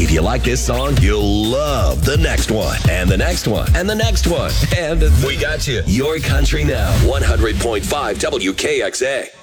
If you like this song, you'll love the next one, and the next one, and the next one. And we got you. Your Country Now, 100.5 WKXA.